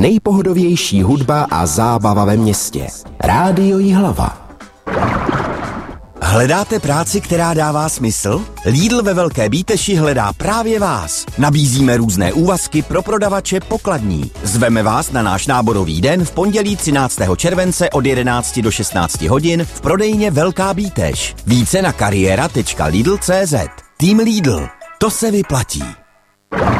nejpohodovější hudba a zábava ve městě. Rádio Jihlava. Hledáte práci, která dává smysl? Lidl ve Velké Bíteši hledá právě vás. Nabízíme různé úvazky pro prodavače pokladní. Zveme vás na náš náborový den v pondělí 13. července od 11 do 16 hodin v prodejně Velká Bíteš. Více na kariéra.lidl.cz. Tým Lidl. To se vyplatí.